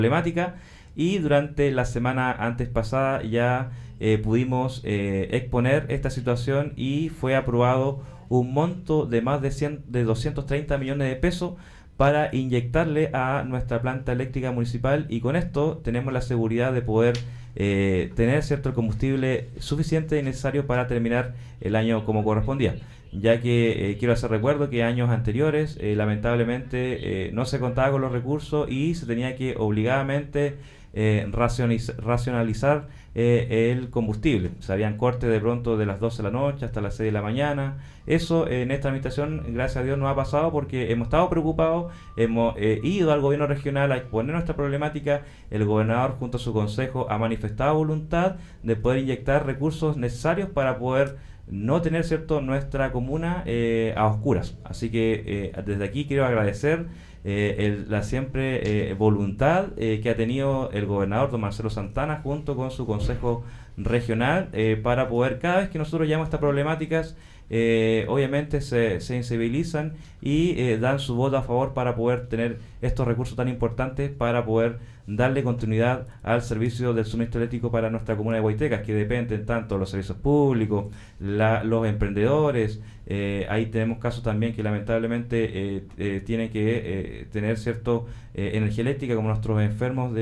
problemática, y durante la semana antes pasada ya pudimos exponer esta situación y fue aprobado un monto de más de 230 millones de pesos para inyectarle a nuestra planta eléctrica municipal, y con esto tenemos la seguridad de poder tener cierto el combustible suficiente y necesario para terminar el año como correspondía, ya que quiero hacer recuerdo que años anteriores lamentablemente no se contaba con los recursos y se tenía que obligadamente racionalizar el combustible. Se habían cortes de pronto de las 12 de la noche hasta las 6 de la mañana. Eso en esta administración, gracias a Dios, no ha pasado porque hemos estado preocupados, hemos ido al gobierno regional a exponer nuestra problemática. El gobernador junto a su consejo ha manifestado voluntad de poder inyectar recursos necesarios para poder no tener cierto nuestra comuna a oscuras. Así que desde aquí quiero agradecer la siempre voluntad que ha tenido el gobernador don Marcelo Santana junto con su consejo regional para poder, cada vez que nosotros llamamos estas problemáticas, obviamente se sensibilizan y dan su voto a favor para poder tener estos recursos tan importantes para poder darle continuidad al servicio del suministro eléctrico para nuestra comuna de Guaitecas, que dependen tanto los servicios públicos, los emprendedores. Ahí tenemos casos también que lamentablemente tienen que tener cierto energía eléctrica, como nuestros enfermos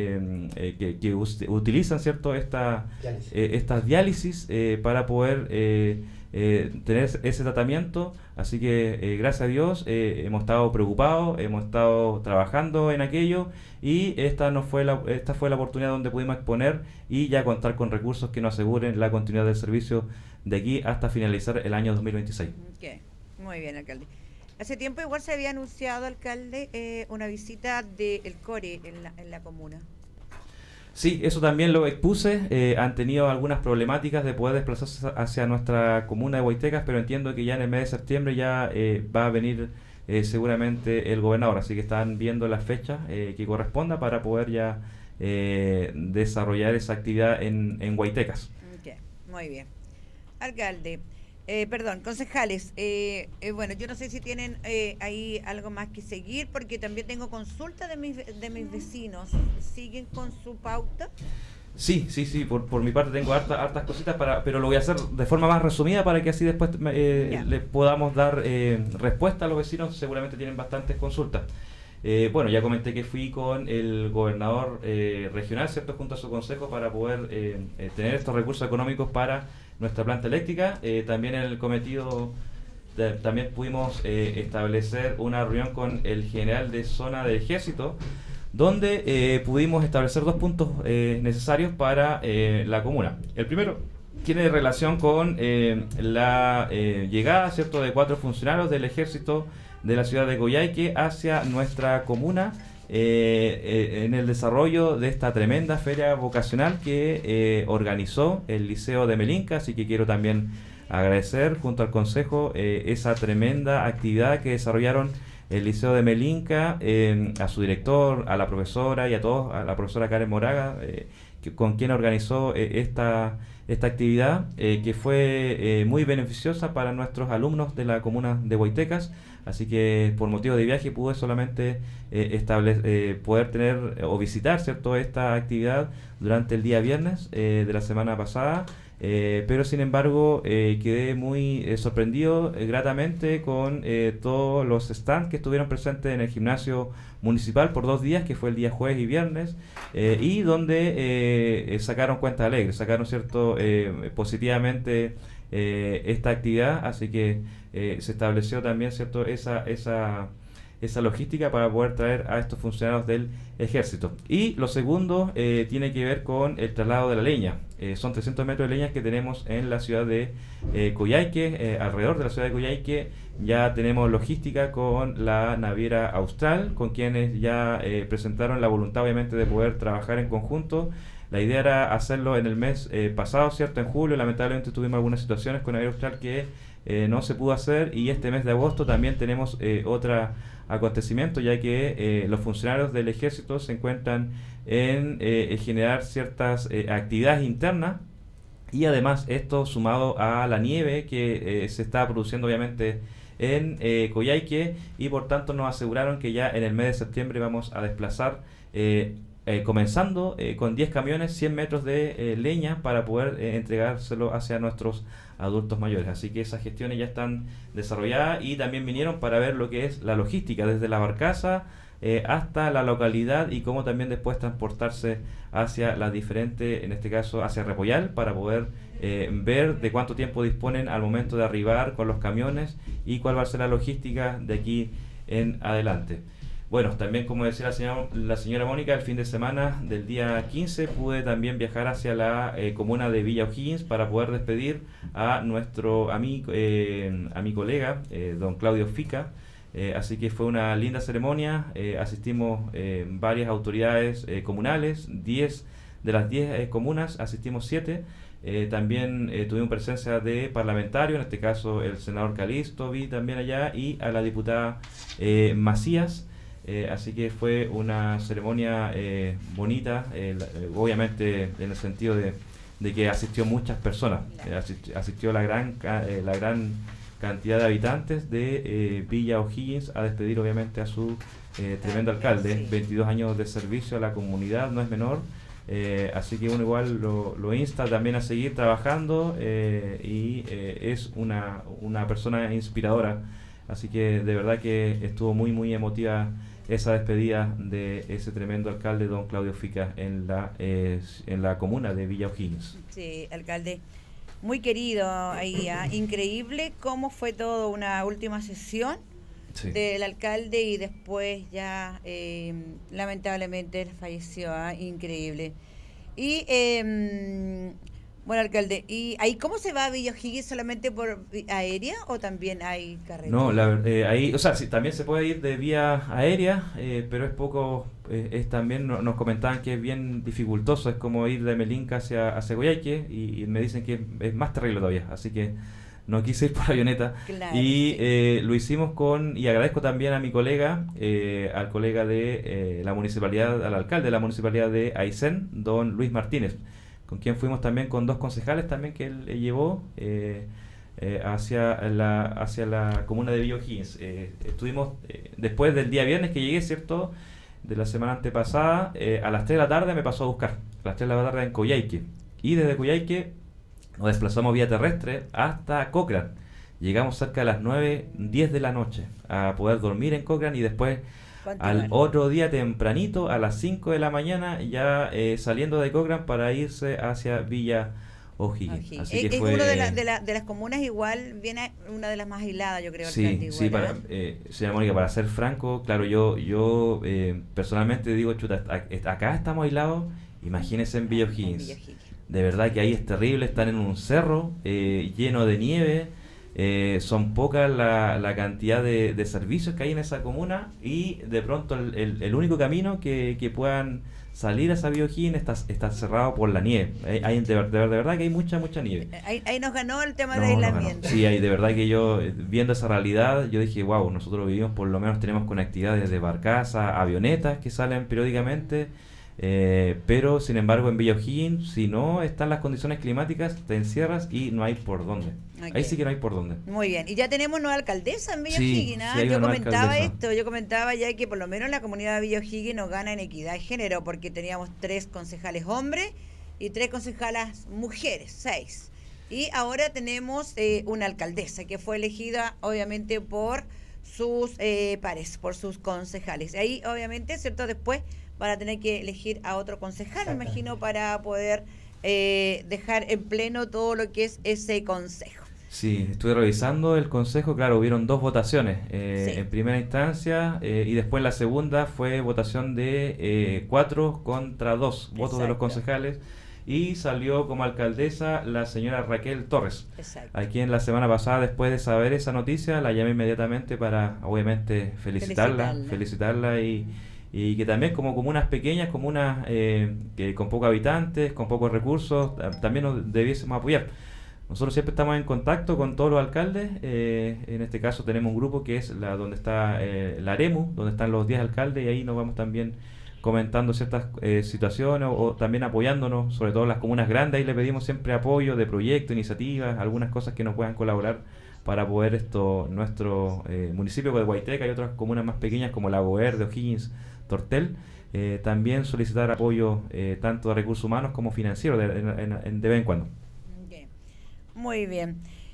que utilizan cierto estas diálisis para poder tener ese tratamiento. Así que gracias a Dios hemos estado preocupados, hemos estado trabajando en aquello, y esta fue la oportunidad donde pudimos exponer y ya contar con recursos que nos aseguren la continuidad del servicio de aquí hasta finalizar el año 2026. Okay. Muy bien, alcalde. Hace tiempo igual se había anunciado, alcalde, una visita del CORE en la comuna. Sí, eso también lo expuse. Han tenido algunas problemáticas de poder desplazarse hacia nuestra comuna de Guaitecas, pero entiendo que ya en el mes de septiembre ya va a venir seguramente el gobernador, así que están viendo las fechas que corresponda para poder ya desarrollar esa actividad en Guaitecas. Okay. Muy bien. Alcalde, perdón, concejales, bueno, yo no sé si tienen ahí algo más que seguir, porque también tengo consulta de mis vecinos. ¿Siguen con su pauta? Sí, por mi parte tengo hartas cositas, pero lo voy a hacer de forma más resumida para que así después le podamos dar respuesta a los vecinos. Seguramente tienen bastantes consultas. Bueno, ya comenté que fui con el gobernador regional, ¿cierto?, junto a su consejo para poder tener estos recursos económicos para nuestra planta eléctrica. También en el cometido también pudimos establecer una reunión con el general de zona del ejército, donde pudimos establecer dos puntos necesarios para la comuna. El primero tiene relación con la llegada, ¿cierto?, de 4 funcionarios del ejército de la ciudad de Coyhaique hacia nuestra comuna en el desarrollo de esta tremenda feria vocacional que organizó el Liceo de Melinca. Así que quiero también agradecer junto al consejo esa tremenda actividad que desarrollaron el Liceo de Melinca, a su director, a la profesora y a todos, a la profesora Karen Moraga, con quien organizó esta actividad, que fue muy beneficiosa para nuestros alumnos de la comuna de Guaitecas. Así que por motivo de viaje pude solamente poder tener o visitar, ¿cierto?, esta actividad durante el día viernes de la semana pasada. Pero sin embargo quedé muy sorprendido gratamente con todos los stands que estuvieron presentes en el gimnasio municipal por 2 días, que fue el día jueves y viernes, y donde sacaron cuentas alegres, sacaron cierto positivamente esta actividad. Así que se estableció también cierto esa logística para poder traer a estos funcionarios del ejército. Y lo segundo tiene que ver con el traslado de la leña. Son 300 metros de leña que tenemos en la ciudad de Coyhaique, alrededor de la ciudad de Coyhaique. Ya tenemos logística con la naviera Austral, con quienes ya presentaron la voluntad obviamente de poder trabajar en conjunto. La idea era hacerlo en el mes pasado, ¿cierto?, en julio. Lamentablemente tuvimos algunas situaciones con Naviera Austral que no se pudo hacer, y este mes de agosto también tenemos otro acontecimiento, ya que los funcionarios del ejército se encuentran en generar ciertas actividades internas, y además esto sumado a la nieve que se está produciendo obviamente en Coyhaique, y por tanto nos aseguraron que ya en el mes de septiembre vamos a desplazar comenzando con 10 camiones, 100 metros de leña para poder entregárselo hacia nuestros adultos mayores. Así que esas gestiones ya están desarrolladas y también vinieron para ver lo que es la logística desde la barcaza hasta la localidad y cómo también después transportarse hacia las diferentes, en este caso hacia Repollal, para poder ver de cuánto tiempo disponen al momento de arribar con los camiones y cuál va a ser la logística de aquí en adelante. Bueno, también como decía la señora Mónica, el fin de semana del día 15 pude también viajar hacia la comuna de Villa O'Higgins para poder despedir a nuestro amigo, a mi colega, don Claudio Fica. Así que fue una linda ceremonia, asistimos varias autoridades comunales, 10 de las 10 comunas, asistimos 7. También tuvimos presencia de parlamentarios, en este caso el senador Calisto, vi también allá, y a la diputada Macías. Así que fue una ceremonia bonita, obviamente en el sentido de que asistió muchas personas, asistió la gran cantidad de habitantes de Villa O'Higgins a despedir obviamente a su tremendo alcalde, 22 años de servicio a la comunidad, no es menor. Así que uno igual lo insta también a seguir trabajando y es una persona inspiradora, así que de verdad que estuvo muy muy emotiva esa despedida de ese tremendo alcalde don Claudio Fica en la comuna de Villa O'Higgins. Sí, alcalde, muy querido ahí, increíble cómo fue todo una última sesión. Sí. Del alcalde y después ya lamentablemente falleció, increíble. Y bueno, alcalde, ¿y ahí cómo se va a Villa O'Higgins? ¿Solamente por aérea o también hay carretera? No, ahí, o sea, sí, también se puede ir de vía aérea, pero es poco, es también nos comentaban que es bien dificultoso, es como ir de Melinca hacia Coyhaique y me dicen que es más terrible todavía, así que no quise ir por avioneta. Claro, y sí. Lo hicimos y agradezco también a mi colega, al colega de la municipalidad, al alcalde de la municipalidad de Aysén, don Luis Martínez, con quien fuimos también con 2 concejales también que él llevó hacia la comuna de Villa O'Higgins. Estuvimos, después del día viernes que llegué, ¿cierto?, de la semana antepasada, a las 3 de la tarde me pasó a buscar, a las 3 de la tarde en Coyhaique, y desde Coyhaique nos desplazamos vía terrestre hasta Cochrane. Llegamos cerca de las 9:10 de la noche a poder dormir en Cochrane y después al otro día tempranito a las 5 de la mañana ya saliendo de Cochrane para irse hacia Villa O'Higgins. Así que fue, uno de las comunas, igual viene una de las más aisladas, yo creo. Sí, sí, señora Mónica, para ser franco, claro, yo personalmente digo, chuta, acá estamos aislados, imagínense en Villa O'Higgins. De verdad que ahí es terrible, están en un cerro lleno de nieve, son pocas la cantidad de servicios que hay en esa comuna y de pronto el único camino que puedan salir a esa Villa O'Higgins está cerrado por la nieve. Hay de verdad que hay mucha nieve. Ahí nos ganó el tema de aislamiento. Sí, de verdad que yo, viendo esa realidad, yo dije, wow, nosotros vivimos, por lo menos tenemos conectividad desde barcaza, avionetas que salen periódicamente. Pero sin embargo en Villa O'Higgins, si no están las condiciones climáticas, te encierras y no hay por dónde. Okay. Ahí sí que no hay por dónde. Muy bien, y ya tenemos nueva alcaldesa en Villa O'Higgins. Sí, yo comentaba ya que por lo menos la comunidad de Villa O'Higgins nos gana en equidad de género, porque teníamos 3 concejales hombres y 3 concejalas mujeres, 6. Y ahora tenemos una alcaldesa que fue elegida obviamente por sus pares, por sus concejales. Ahí obviamente, ¿cierto? Después van a tener que elegir a otro concejal, me imagino, para poder dejar en pleno todo lo que es ese consejo. Sí, estuve revisando el consejo, claro, hubieron 2 votaciones, en primera instancia, y después la segunda fue votación de 4 contra 2 votos de los concejales, y salió como alcaldesa la señora Raquel Torres. Exacto. A quien la semana pasada, después de saber esa noticia, la llamé inmediatamente para, obviamente, felicitarla y que también como comunas pequeñas, comunas que con pocos habitantes, con pocos recursos, también nos debiésemos apoyar. Nosotros siempre estamos en contacto con todos los alcaldes, en este caso tenemos un grupo que es donde está la AREMU, donde están los 10 alcaldes, y ahí nos vamos también comentando ciertas situaciones o también apoyándonos, sobre todo las comunas grandes, ahí le pedimos siempre apoyo de proyectos, iniciativas, algunas cosas que nos puedan colaborar para poder nuestro municipio de Guaiteca y otras comunas más pequeñas como Lago Verde, O'Higgins, Tortel, también solicitar apoyo tanto de recursos humanos como financieros de vez en cuando. Okay. Muy bien.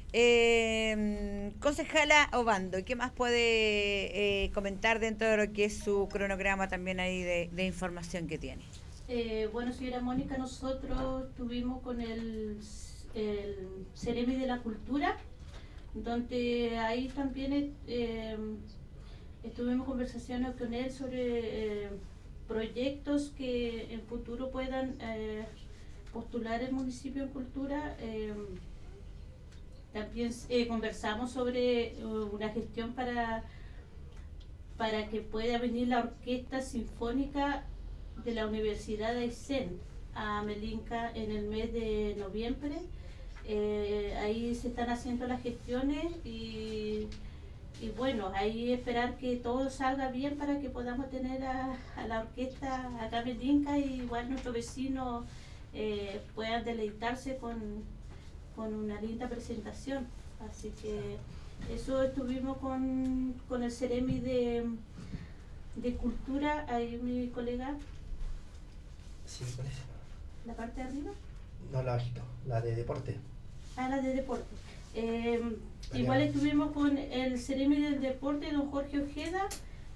Concejala Obando, ¿qué más puede comentar dentro de lo que es su cronograma también ahí de información que tiene? Bueno, señora Mónica, nosotros estuvimos con el Ceremi de la Cultura, donde ahí también estuvimos conversaciones con él sobre proyectos que en futuro puedan postular el municipio en cultura. También conversamos sobre una gestión para que pueda venir la Orquesta Sinfónica de la Universidad de Aysén a Melinca en el mes de noviembre. Ahí se están haciendo las gestiones y bueno, ahí esperar que todo salga bien para que podamos tener a la orquesta acá en Melinca y igual nuestros vecinos puedan deleitarse con una linda presentación. Así que eso estuvimos con el Ceremi de Cultura. Ahí mi colega. Sí, con ese. ¿La parte de arriba? No, la bajito, la de deporte. Ah, la de deporte. Igual estuvimos con el Ceremi del Deporte, don Jorge Ojeda.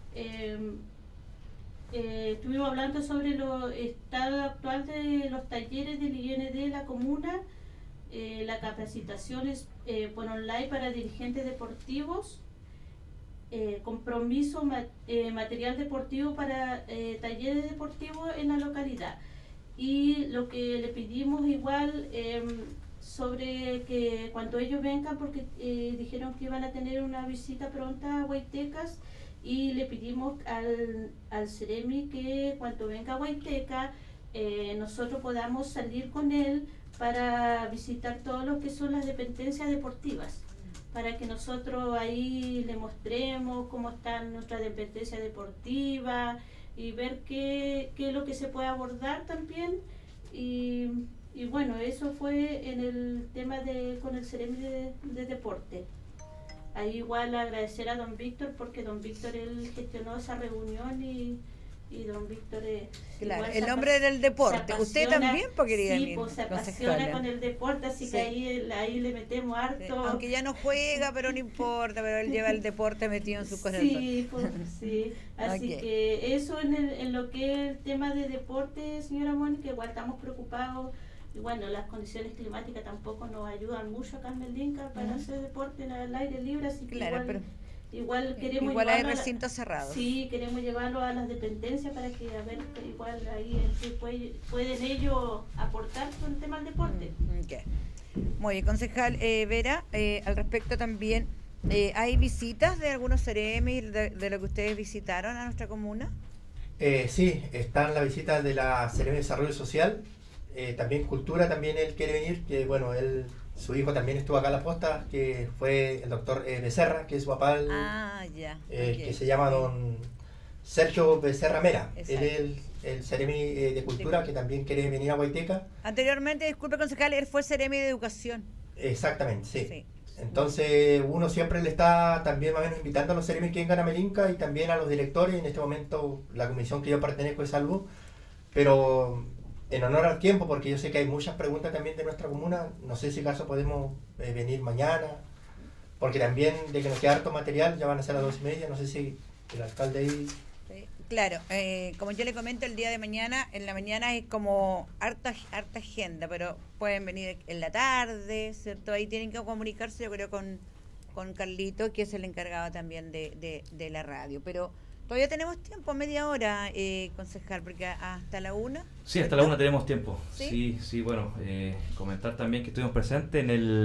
Estuvimos hablando sobre el estado actual de los talleres del IND de la comuna, la capacitación por online para dirigentes deportivos, compromiso material deportivo para talleres deportivos en la localidad. Y lo que le pedimos igual sobre que cuando ellos vengan, porque dijeron que iban a tener una visita pronta a Huaytecas, y le pedimos al Ceremi que cuando venga a Huayteca nosotros podamos salir con él para visitar todo lo que son las dependencias deportivas, para que nosotros ahí le mostremos cómo están nuestras dependencias deportivas y ver qué es lo que se puede abordar también. Y bueno, eso fue en el tema con el Ceremi de Deporte. Ahí igual agradecer a don Víctor, porque don Víctor él gestionó esa reunión y don Víctor claro, el hombre del deporte. Usted también, porque quería sí, pues se apasiona con el deporte, así sí. Que ahí le metemos harto. Sí, aunque ya no juega, pero no importa, pero él lleva el deporte metido en su corazón. Sí, pues, sí. Así okay. Que eso en lo que es el tema de deporte, señora Mónica, igual estamos preocupados. Y bueno, las condiciones climáticas tampoco nos ayudan mucho acá en Melinca para hacer deporte en el aire libre, así que claro, igual queremos igual hay recintos cerrados. Sí, queremos llevarlo a las dependencias para que a ver igual ahí pueden ellos aportar con el tema del deporte. Okay. Muy bien, concejal Vera, al respecto también, ¿hay visitas de algunos Ceremi de lo que ustedes visitaron a nuestra comuna? Sí, están las visitas de la Ceremi de Desarrollo Social, también Cultura, también él quiere venir, que bueno, su hijo también estuvo acá a la posta, que fue el doctor Becerra, que es su papá, que se llama don Sergio Becerra Mera. Exacto. Él es el Ceremi de Cultura, que también quiere venir a Huayteca. Anteriormente, disculpe concejal, él fue Ceremi de Educación. Exactamente, sí. Entonces uno siempre le está también más o menos invitando a los Ceremi que vengan a Melinca y también a los directores. En este momento la comisión que yo pertenezco es Salud, pero en honor al tiempo, porque yo sé que hay muchas preguntas también de nuestra comuna, no sé si acaso podemos venir mañana, porque también de que nos queda harto material, ya van a ser a las 2:30, no sé si el alcalde ahí... Claro, como yo le comento, el día de mañana, en la mañana es como harta agenda, pero pueden venir en la tarde, ¿cierto? Ahí tienen que comunicarse, yo creo, con Carlito, que es el encargado también de la radio, pero... Todavía tenemos tiempo, media hora, concejal, porque hasta la 1. Sí, hasta la 1 tenemos tiempo. Sí, bueno, comentar también que estuvimos presentes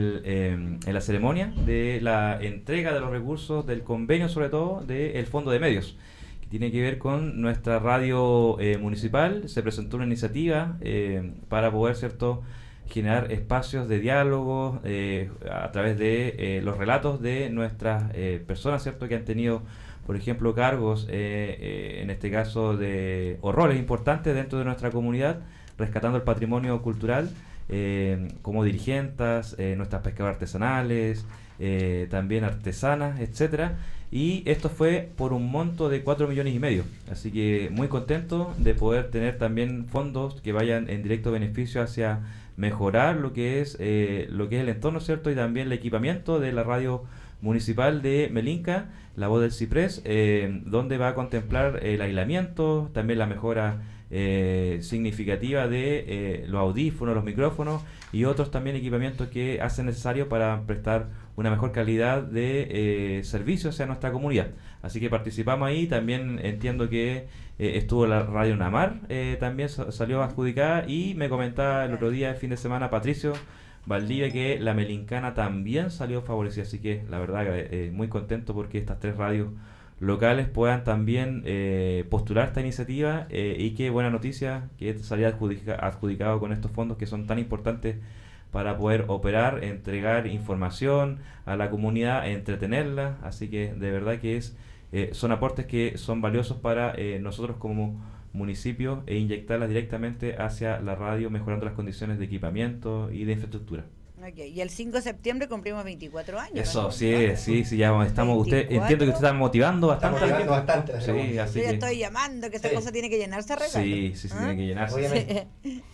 en la ceremonia de la entrega de los recursos del convenio, sobre todo, del Fondo de Medios, que tiene que ver con nuestra radio municipal. Se presentó una iniciativa para poder, ¿cierto?, generar espacios de diálogo a través de los relatos de nuestras personas, ¿cierto?, que han tenido, por ejemplo, cargos, en este caso, o roles importantes dentro de nuestra comunidad, rescatando el patrimonio cultural como dirigentes, nuestras pescadoras artesanales, también artesanas, etcétera. Y esto fue por un monto de 4,5 millones. Así que muy contento de poder tener también fondos que vayan en directo beneficio hacia mejorar lo que es el entorno, ¿cierto? Y también el equipamiento de la radio municipal de Melinca, La Voz del Ciprés, donde va a contemplar el aislamiento, también la mejora significativa de los audífonos, los micrófonos y otros también equipamientos que hacen necesario para prestar una mejor calidad de servicio hacia nuestra comunidad. Así que participamos ahí. También entiendo que estuvo la Radio Namar, también salió adjudicada, y me comentaba el otro día, el fin de semana, Patricio Valdivia, que la Melincana también salió favorecida. Así que la verdad muy contento porque estas 3 radios locales puedan también postular esta iniciativa, y qué buena noticia que salía adjudicado con estos fondos que son tan importantes para poder operar, entregar información a la comunidad, entretenerla. Así que de verdad que son aportes que son valiosos para nosotros como municipio, e inyectarlas directamente hacia la radio, mejorando las condiciones de equipamiento y de infraestructura. Okay. Y el 5 de septiembre cumplimos 24 años. Eso, ¿no? sí, ya estamos. Entiendo que usted está motivando bastante. Motivando bastante. Sí, así yo que estoy llamando, que esta cosa tiene que llenarse a regalo. Sí, tiene que llenarse. Obviamente.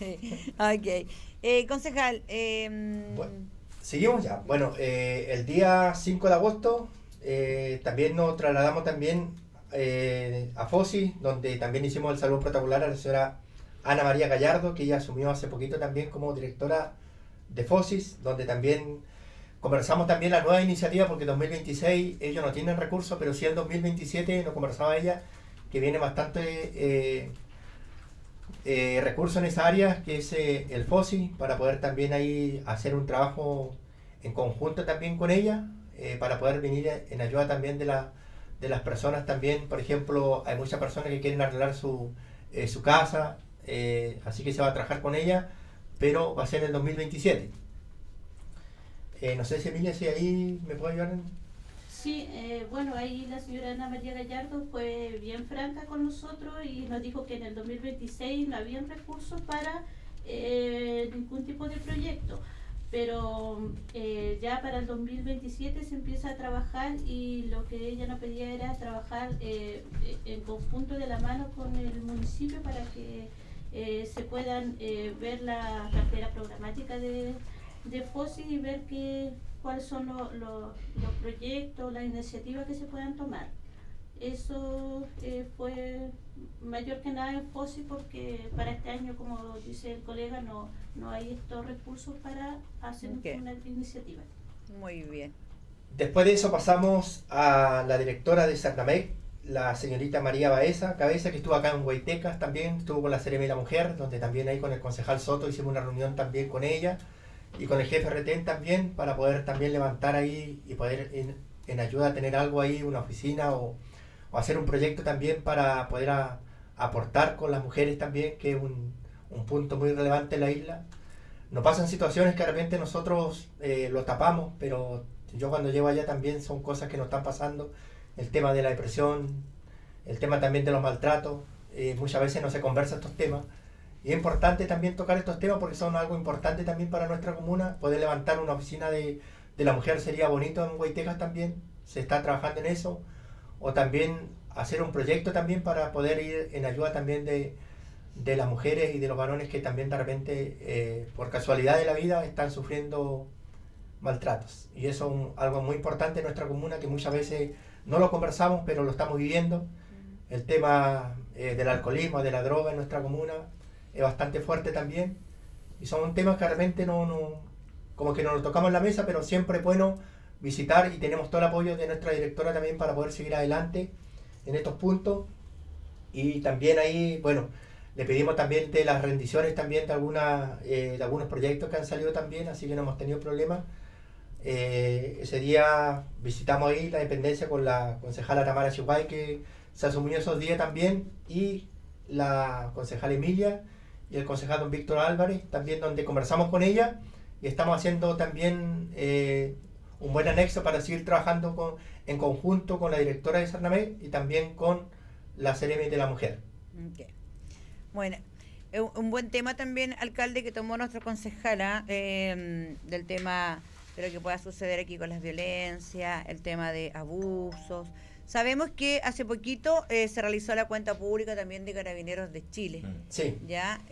Ok. Concejal. Bueno, seguimos ya. Bueno, el día 5 de agosto también nos trasladamos también a FOSI, donde también hicimos el saludo protocolar a la señora Ana María Gallardo, que ella asumió hace poquito también como directora de FOSIS, donde también conversamos también la nueva iniciativa, porque 2026 ellos no tienen recursos, pero sí en 2027 nos conversaba ella que viene bastante recursos en esa área, que es el FOSI, para poder también ahí hacer un trabajo en conjunto también con ella, para poder venir en ayuda también de las personas también. Por ejemplo, hay muchas personas que quieren arreglar su casa, así que se va a trabajar con ella, pero va a ser en el 2027. No sé si Emilia, si ahí me puede ayudar. Sí, bueno, ahí la señora Ana María Gallardo fue bien franca con nosotros y nos dijo que en el 2026 no habían recursos para ningún tipo de proyecto, pero ya para el 2027 se empieza a trabajar, y lo que ella nos pedía era trabajar en conjunto, de la mano con el municipio, para que se puedan ver la cartera programática de FOSI y ver cuáles son los proyectos, las iniciativas que se puedan tomar. Eso fue mayor que nada en FOSI, porque para este año, como dice el colega, no hay estos recursos para hacer una iniciativa. Muy bien. Después de eso pasamos a la directora de Sarnamec, la señorita María Cabeza, que estuvo acá en Huaytecas también, estuvo con la Seremi de la Mujer, donde también ahí con el concejal Soto hicimos una reunión también con ella, y con el jefe RETEN también, para poder también levantar ahí y poder en ayuda a tener algo ahí, una oficina o hacer un proyecto también para poder aportar con las mujeres también, que es un punto muy relevante en la isla. Nos pasan situaciones que de repente nosotros lo tapamos, pero yo cuando llego allá también son cosas que nos están pasando. El tema de la depresión, el tema también de los maltratos, muchas veces no se conversa estos temas. Y es importante también tocar estos temas porque son algo importante también para nuestra comuna. Poder levantar una oficina de la mujer sería bonito en Huaytecas también, se está trabajando en eso. O también hacer un proyecto también para poder ir en ayuda también de las mujeres y de los varones que también de repente, por casualidad de la vida, están sufriendo maltratos. Y eso es algo muy importante en nuestra comuna, que muchas veces no lo conversamos, pero lo estamos viviendo. El tema del alcoholismo, de la droga en nuestra comuna es bastante fuerte también. Y son temas que de repente como que no lo tocamos en la mesa, pero siempre es bueno visitar, y tenemos todo el apoyo de nuestra directora también para poder seguir adelante en estos puntos. Y también ahí, bueno, le pedimos también de las rendiciones también de algunos proyectos que han salido también, así que no hemos tenido problemas. Ese día visitamos ahí la dependencia con la concejala Tamara Chihuay, que se asumió esos días también, y la concejala Emilia y el concejal don Víctor Álvarez también, donde conversamos con ella, y estamos haciendo también un buen anexo para seguir trabajando en conjunto con la directora de Sarnamec y también con la Seremi de la Mujer. Okay. Bueno, un buen tema también, alcalde, que tomó nuestra concejala, del tema de lo que pueda suceder aquí con las violencias, el tema de abusos. Sabemos que hace poquito se realizó la cuenta pública también de Carabineros de Chile. Sí. ¿Ya?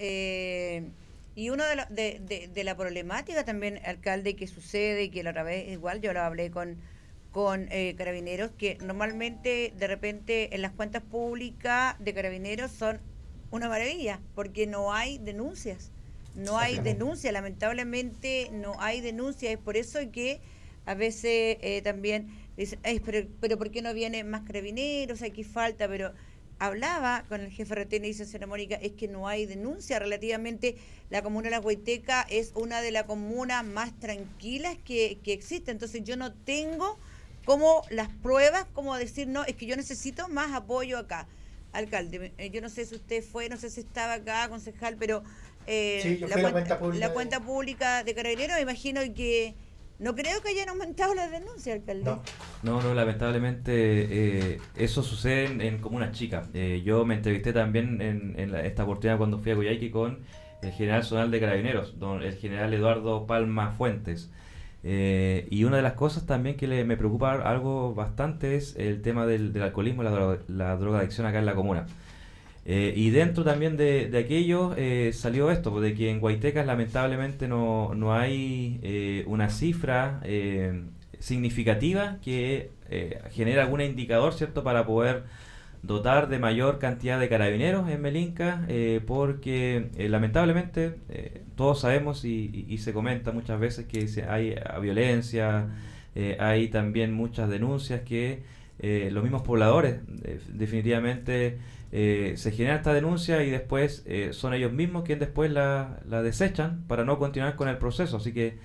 Y uno de la problemática también, alcalde, que sucede, y que la otra vez igual yo lo hablé con Carabineros, que normalmente de repente en las cuentas públicas de Carabineros son una maravilla, porque no hay denuncias. No hay denuncia, lamentablemente no hay denuncia. Es por eso que a veces también dicen, pero ¿por qué no vienen más Carabineros? Aquí falta, pero hablaba con el jefe RT y dice, señora Mónica, es que no hay denuncia. Relativamente la comuna de La Guaiteca es una de las comunas más tranquilas que existe. Entonces yo no tengo como las pruebas, como decir, no, es que yo necesito más apoyo acá. Alcalde, yo no sé si usted fue, no sé si estaba acá, concejal, pero sí, yo fui a la cuenta pública de Carabineros, me imagino que no creo que hayan aumentado las denuncias, alcalde. No, lamentablemente eso sucede en comunas chicas. Yo me entrevisté también en esta oportunidad cuando fui a Coyhaique con el general zonal de Carabineros, el general Eduardo Palma Fuentes. Y una de las cosas también que me preocupa algo bastante es el tema del alcoholismo y la drogadicción acá en la comuna. Y dentro también de aquello salió esto, de que en Guaitecas lamentablemente no hay una cifra significativa que genere algún indicador, ¿cierto?, para poder dotar de mayor cantidad de carabineros en Melinca, porque lamentablemente todos sabemos y se comenta muchas veces que hay violencia, hay también muchas denuncias que los mismos pobladores definitivamente se genera esta denuncia y después son ellos mismos quienes después la desechan para no continuar con el proceso. Así que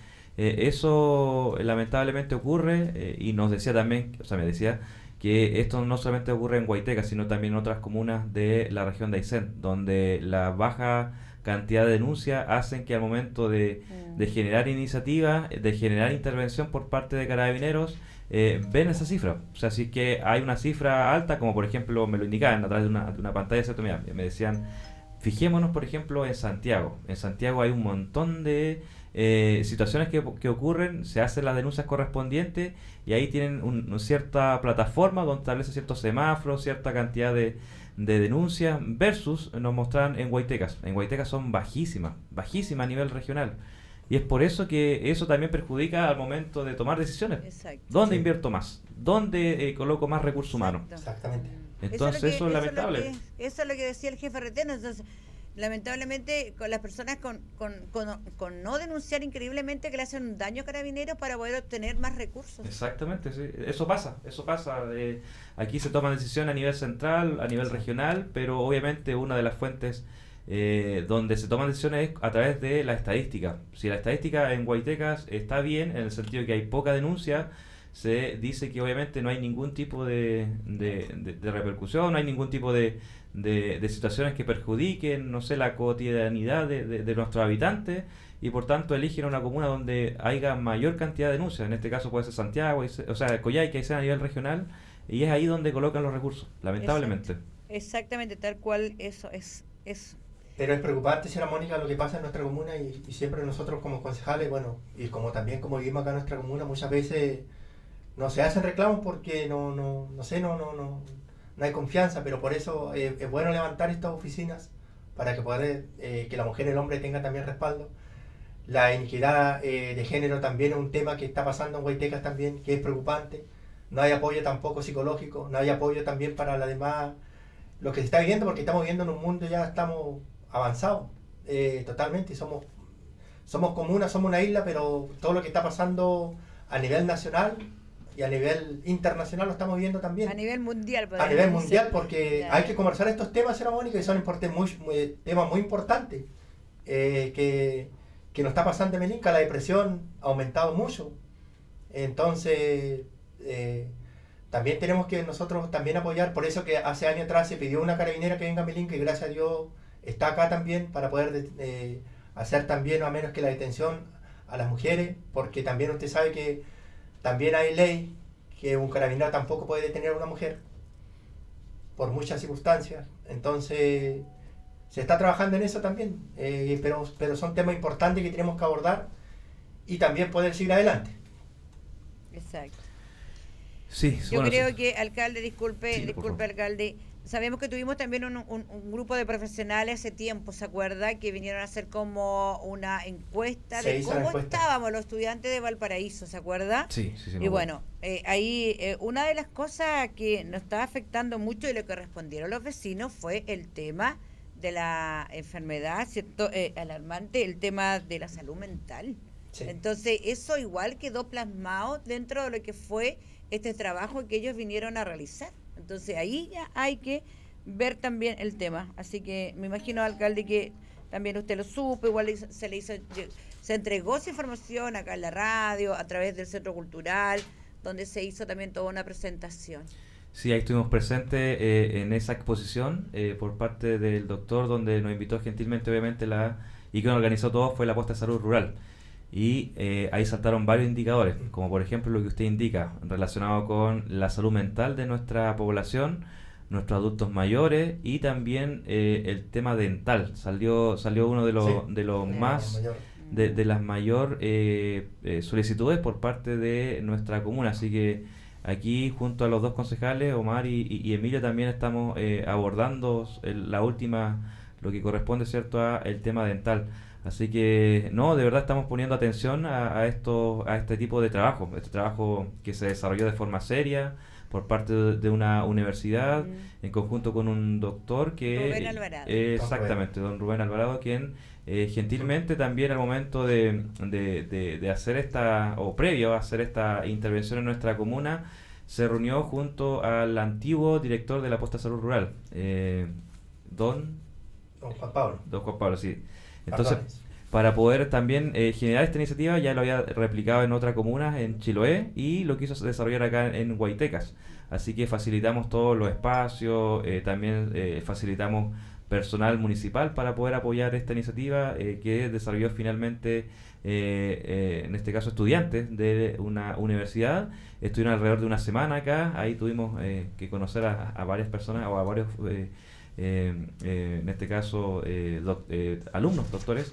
eso lamentablemente ocurre, y nos decía también, o sea, me decía que esto no solamente ocurre en Guaiteca, sino también en otras comunas de la región de Aysén, donde la baja cantidad de denuncias hacen que al momento de generar iniciativa, de generar intervención por parte de Carabineros, ven esa cifra. O sea, si es que hay una cifra alta, como por ejemplo me lo indicaban a través de una pantalla, ¿cierto? Mira, me decían, fijémonos por ejemplo en Santiago. En Santiago hay un montón de situaciones que ocurren, se hacen las denuncias correspondientes y ahí tienen una cierta plataforma donde establece ciertos semáforos, cierta cantidad de denuncias, versus nos mostraban en Guaitecas. En Guaitecas son bajísimas a nivel regional. Y es por eso que eso también perjudica al momento de tomar decisiones. Exacto. ¿Dónde invierto más? ¿Dónde coloco más recursos humanos? Exactamente. Entonces eso es lamentable. Eso es lo que decía el jefe RT. Entonces, lamentablemente, con las personas con no denunciar increíblemente que le hacen un daño a Carabineros para poder obtener más recursos. Exactamente, sí. Eso pasa. Aquí se toman decisiones a nivel central, a nivel regional, pero obviamente una de las fuentes donde se toman decisiones es a través de la estadística. Si la estadística en Guaitecas está bien, en el sentido de que hay poca denuncia, se dice que obviamente no hay ningún tipo de repercusión, no hay ningún tipo de situaciones que perjudiquen, no sé, la cotidianidad de nuestros habitantes, y por tanto eligen una comuna donde haya mayor cantidad de denuncias. En este caso puede ser Santiago, o sea, Coyhaique, que sea a nivel regional, y es ahí donde colocan los recursos, lamentablemente. Exactamente, tal cual eso es. Pero es preocupante, señora Mónica, lo que pasa en nuestra comuna, y siempre nosotros como concejales, bueno, y como también como vivimos acá en nuestra comuna, muchas veces no se hacen reclamos porque no hay confianza, pero por eso es bueno levantar estas oficinas para que que la mujer y el hombre tengan también respaldo. La iniquidad de género también es un tema que está pasando en Guaitecas también, que es preocupante. No hay apoyo tampoco psicológico, no hay apoyo también para la demás, lo que se está viviendo, porque estamos viviendo en un mundo, ya estamos avanzados totalmente, y somos comunas, somos una isla, pero todo lo que está pasando a nivel nacional y a nivel internacional lo estamos viendo también. A nivel mundial. A nivel mundial, porque hay que conversar estos temas, señora Mónica, y son temas muy importantes que nos está pasando en Melinca. La depresión ha aumentado mucho. Entonces, también tenemos que nosotros también apoyar. Por eso que hace años atrás se pidió una carabinera que venga a Melinca, y gracias a Dios está acá también para poder hacer también, o a menos que la detención a las mujeres, porque también usted sabe que también hay ley que un carabinero tampoco puede detener a una mujer por muchas circunstancias. Entonces se está trabajando en eso también, pero son temas importantes que tenemos que abordar y también poder seguir adelante. Exacto. Sí, Yo bueno, creo sí. que, alcalde, disculpe, Sí, por favor. alcalde, sabemos que tuvimos también un grupo de profesionales hace tiempo, ¿se acuerda? Que vinieron a hacer como una encuesta Se de hizo la cómo encuesta. estábamos los estudiantes de Valparaíso, ¿se acuerda? Sí, sí, sí, me Y acuerdo. bueno, ahí una de las cosas que nos estaba afectando mucho y lo que respondieron los vecinos fue el tema de la enfermedad, ¿cierto? Alarmante, el tema de la salud mental. Sí. Entonces, eso igual quedó plasmado dentro de lo que fue este trabajo que ellos vinieron a realizar. Entonces, ahí ya hay que ver también el tema. Así que me imagino, alcalde, que también usted lo supo, igual se entregó esa información acá en la radio, a través del Centro Cultural, donde se hizo también toda una presentación. Sí, ahí estuvimos presentes en esa exposición por parte del doctor, donde nos invitó gentilmente, obviamente, y que nos organizó todo fue la Posta de Salud Rural. Y ahí saltaron varios indicadores, como por ejemplo lo que usted indica, relacionado con la salud mental de nuestra población, nuestros adultos mayores y también el tema dental. Salió uno de los más Mayor. de las mayor solicitudes por parte de nuestra comuna. Así que aquí junto a los dos concejales, Omar y Emilio, también estamos abordando lo que corresponde, ¿cierto?, a el tema dental. Así que, no, de verdad estamos poniendo atención a este tipo de trabajo, este trabajo que se desarrolló de forma seria por parte de una universidad, en conjunto con un doctor que... Rubén Alvarado. Exactamente, don Rubén Alvarado, quien gentilmente también al momento de hacer o previo a hacer esta intervención en nuestra comuna, se reunió junto al antiguo director de la Posta de Salud Rural, don Juan Pablo, sí. Entonces, para poder también generar esta iniciativa, ya lo había replicado en otra comuna, en Chiloé, y lo quiso desarrollar acá en Guaitecas. Así que facilitamos todos los espacios, también facilitamos personal municipal para poder apoyar esta iniciativa que desarrolló finalmente, en este caso, estudiantes de una universidad. Estuvieron alrededor de una semana acá, ahí tuvimos que conocer a varias personas o a varios... en este caso alumnos, doctores,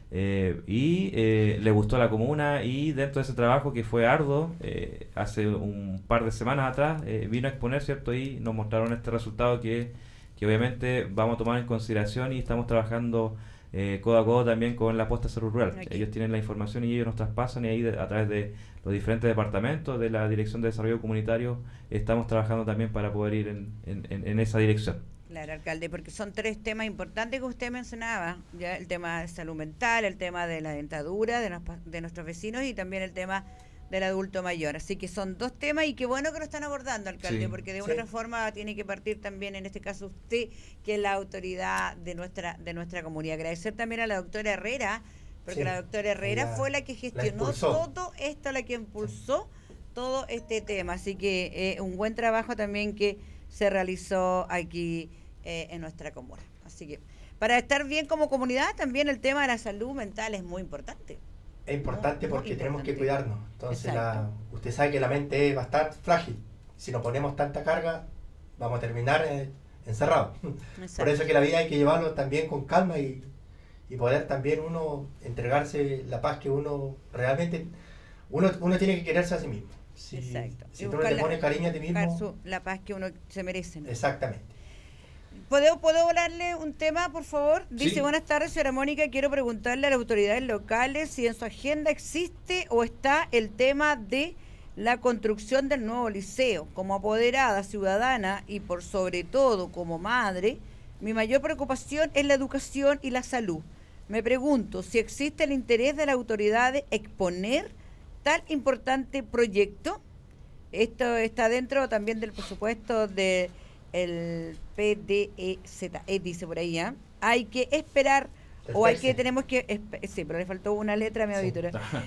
y le gustó la comuna, y dentro de ese trabajo que fue arduo, hace un par de semanas atrás vino a exponer, ¿cierto? Y nos mostraron este resultado que obviamente vamos a tomar en consideración, y estamos trabajando codo a codo también con la Posta de Salud Rural. Okay. Ellos tienen la información y ellos nos traspasan, y ahí a través de los diferentes departamentos de la Dirección de Desarrollo Comunitario estamos trabajando también para poder ir en esa dirección. Claro, alcalde, porque son tres temas importantes que usted mencionaba, ya el tema de salud mental, el tema de la dentadura de nuestros vecinos y también el tema del adulto mayor. Así que son dos temas, y qué bueno que lo están abordando, alcalde, Sí. porque de una otra forma tiene que partir también, en este caso usted, que es la autoridad de nuestra comunidad. Agradecer también a la doctora Herrera, porque Sí. la doctora Herrera Ella fue la que gestionó impulsó. todo esto, la que impulsó todo este tema. Así que un buen trabajo también que se realizó aquí en nuestra comuna. Así que para estar bien como comunidad, también el tema de la salud mental es muy importante. Es importante Muy porque tenemos que importante. cuidarnos. Entonces, Exacto. usted sabe que la mente va a estar frágil. Si no ponemos tanta carga, vamos a terminar encerrados. Por Exacto. eso que la vida hay que llevarlo también con calma y poder también uno entregarse la paz que uno realmente... Uno tiene que quererse a sí mismo. Exacto. Si Y tú no buscar te pones cariño a ti buscar mismo... la paz que uno se merece, ¿no? Exactamente. ¿Puedo hablarle un tema, por favor? Dice, Sí. buenas tardes, señora Mónica, quiero preguntarle a las autoridades locales si en su agenda existe o está el tema de la construcción del nuevo liceo. Como apoderada ciudadana y por sobre todo como madre, mi mayor preocupación es la educación y la salud. Me pregunto si existe el interés de las autoridades exponer tal importante proyecto. Esto está dentro también del presupuesto de el PDEZE, dice por ahí, ¿eh? Hay que esperar, o hay que, tenemos que, sí, pero le faltó una letra a mi auditora,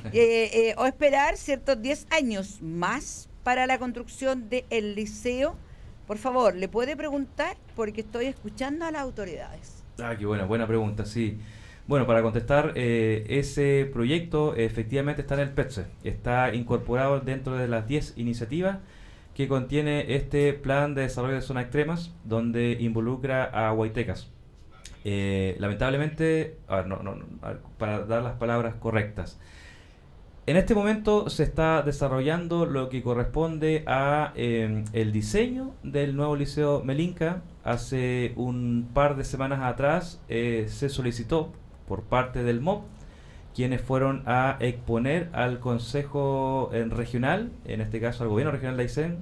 o esperar ciertos 10 años más para la construcción del liceo. Por favor, ¿le puede preguntar? Porque estoy escuchando a las autoridades. Ah, qué buena pregunta, sí. Bueno, para contestar, ese proyecto efectivamente está en el PETSE, está incorporado dentro de las 10 iniciativas que contiene este plan de desarrollo de zonas extremas, donde involucra a Guaitecas. Lamentablemente, para dar las palabras correctas, en este momento se está desarrollando lo que corresponde a el diseño del nuevo Liceo Melinka. Hace un par de semanas atrás se solicitó por parte del MOP, quienes fueron a exponer al Consejo Regional, en este caso al Gobierno Regional de Aysén,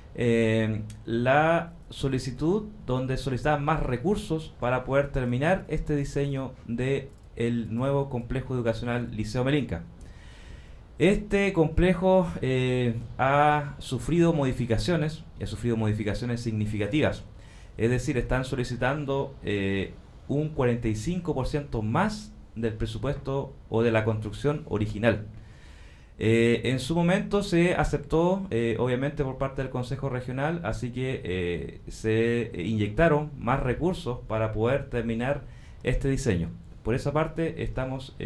la solicitud donde solicitaban más recursos para poder terminar este diseño del nuevo complejo educacional Liceo Melinka. Este complejo ha sufrido modificaciones significativas, es decir, están solicitando un 45% más del presupuesto o de la construcción original. En su momento se aceptó, obviamente por parte del Consejo Regional, así que se inyectaron más recursos para poder terminar este diseño. Por esa parte estamos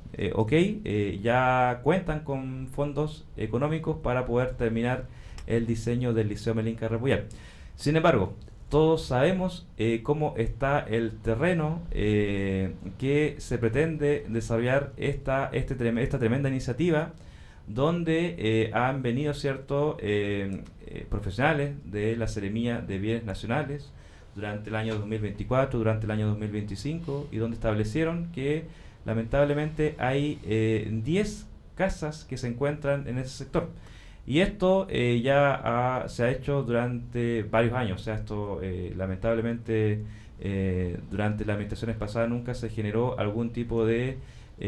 ya cuentan con fondos económicos para poder terminar el diseño del Liceo Melinka Repuyal. Sin embargo, todos sabemos cómo está el terreno que se pretende desarrollar esta tremenda iniciativa, donde han venido profesionales de la Seremía de Bienes Nacionales durante el año 2024, durante el año 2025, y donde establecieron que lamentablemente hay 10 casas que se encuentran en ese sector. Y esto se ha hecho durante varios años. O sea, esto lamentablemente durante las administraciones pasadas nunca se generó algún tipo de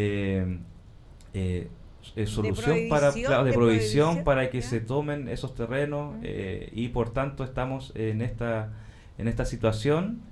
solución de provisión para que se tomen esos terrenos, y por tanto estamos en esta situación.